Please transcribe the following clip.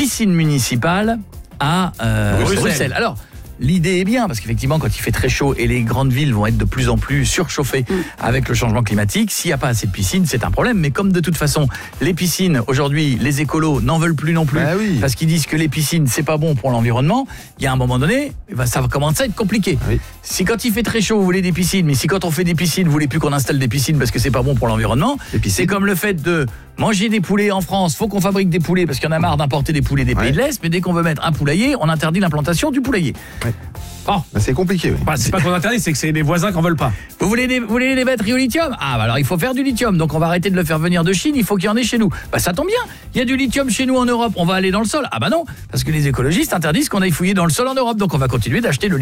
piscine municipale à Bruxelles. Alors, l'idée est bien, parce qu'effectivement, quand il fait très chaud et les grandes villes vont être de plus en plus surchauffées avec le changement climatique, s'il n'y a pas assez de piscines, c'est un problème. Mais comme de toute façon, les piscines, aujourd'hui, les écolos n'en veulent plus non plus, parce qu'ils disent que les piscines, c'est pas bon pour l'environnement, il y a un moment donné, ça va commencer à être compliqué. Si quand il fait très chaud, vous voulez des piscines, mais si quand on fait des piscines, vous voulez plus qu'on installe des piscines parce que c'est pas bon pour l'environnement, c'est comme le fait de manger des poulets en France, faut qu'on fabrique des poulets parce qu'il y en a marre d'importer des poulets des pays de l'Est, mais dès qu'on veut mettre un poulailler, on interdit l'implantation du poulailler. Bon. C'est compliqué. C'est pas qu'on interdit, c'est que c'est les voisins qui en veulent pas. Vous voulez des batteries au lithium ? Alors il faut faire du lithium, donc on va arrêter de le faire venir de Chine, il faut qu'il y en ait chez nous. Ça tombe bien, il y a du lithium chez nous en Europe, on va aller dans le sol. Non, parce que les écologistes interdisent qu'on aille fouiller dans le sol en Europe, donc on va continuer d'acheter le